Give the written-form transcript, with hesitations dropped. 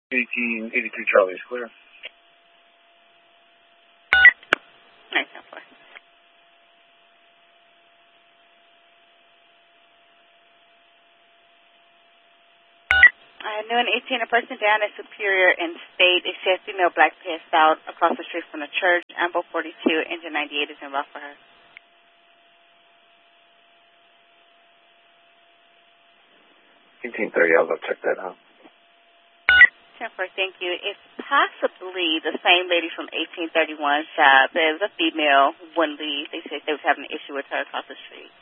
1883 Charlie is clear. Nice, 10-4. Noon 18, a person down at Superior and State. It says female black passed out across the street from the church. Ambo 42, engine 98 is en route for her. 1830, I'll go check that out. 10-4, thank you. It's possibly the same lady from 1831 shop. There was a female, one lead. They said they was having an issue with her across the street.